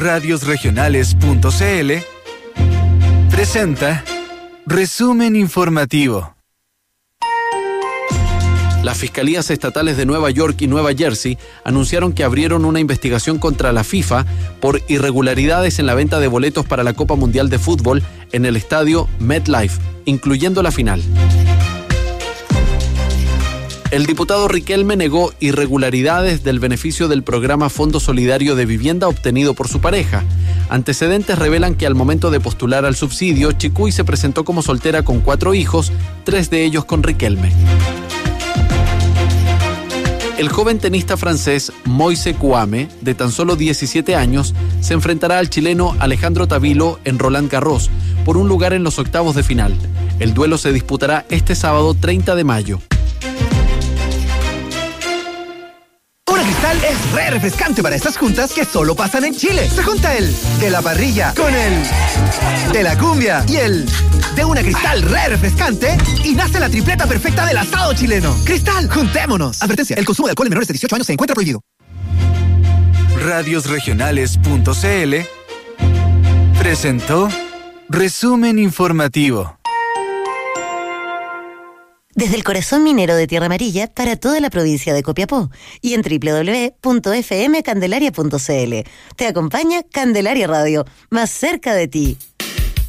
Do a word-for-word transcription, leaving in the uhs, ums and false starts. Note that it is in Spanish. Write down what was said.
radiosregionales punto c l presenta Resumen Informativo. Las fiscalías estatales de Nueva York y Nueva Jersey anunciaron que abrieron una investigación contra la FIFA por irregularidades en la venta de boletos para la Copa Mundial de Fútbol en el estadio MetLife, incluyendo la final. El diputado Riquelme negó irregularidades del beneficio del programa Fondo Solidario de Vivienda obtenido por su pareja. Antecedentes revelan que al momento de postular al subsidio, Chicuy se presentó como soltera con cuatro hijos, tres de ellos con Riquelme. El joven tenista francés Moise Kouame, de tan solo diecisiete años, se enfrentará al chileno Alejandro Tavilo en Roland Garros por un lugar en los octavos de final. El duelo se disputará este sábado treinta de mayo. Una Cristal es re refrescante para estas juntas que solo pasan en Chile. Se junta el de la parrilla con el de la cumbia y el de una Cristal re refrescante y nace la tripleta perfecta del asado chileno. Cristal, juntémonos. Advertencia, el consumo de alcohol en menores de dieciocho años se encuentra prohibido. radiosregionales punto c l presentó Resumen Informativo. Desde el corazón minero de Tierra Amarilla para toda la provincia de Copiapó y en doble u doble u doble u punto f m candelaria punto c l. Te acompaña Candelaria Radio, más cerca de ti.